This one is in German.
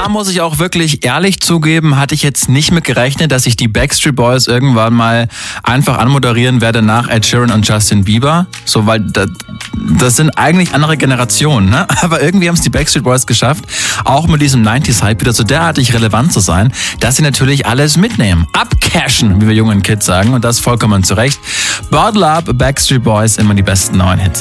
da muss ich auch wirklich ehrlich zugeben, hatte ich jetzt nicht mit gerechnet, dass ich die Backstreet Boys irgendwann mal einfach anmoderieren werde nach Ed Sheeran und Justin Bieber. So, weil das sind eigentlich andere Generationen, ne? Aber irgendwie haben es die Backstreet Boys geschafft, auch mit diesem 90s-Hype wieder so derartig relevant zu sein, dass sie natürlich alles mitnehmen. Abcashen, wie wir jungen Kids sagen. Und das vollkommen zu Recht. Bottle Up, Backstreet Boys, immer die besten neuen Hits.